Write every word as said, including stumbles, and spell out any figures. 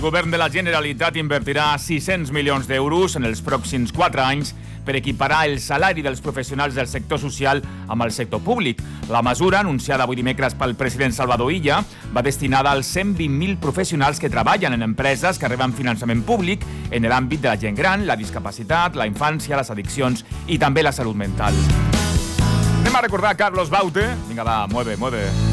El govern de la Generalitat invertirà sis-cents milions d'euros en els pròxims quatre anys per equiparar el salari dels professionals del sector social amb el sector públic. La mesura, anunciada avui dimecres pel president Salvador Illa, va destinada als cent vint mil professionals que treballen en empreses que reben finançament públic en l'àmbit de la gent gran, la discapacitat, la infància, les addiccions i també la salut mental. Anem a recordar Carlos Baute. Vinga, va, mueve, mueve.